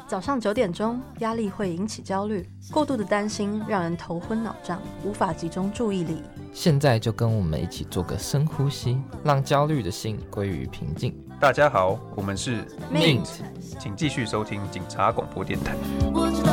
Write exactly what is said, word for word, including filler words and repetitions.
早上九点钟，压力会引起焦虑，过度的担心让人头昏脑胀，无法集中注意力。 现在就跟我们一起做个深呼吸，让焦虑的心归于平静。 大家好，我们是 Mint， 请继续收听警察广播电台。 我知道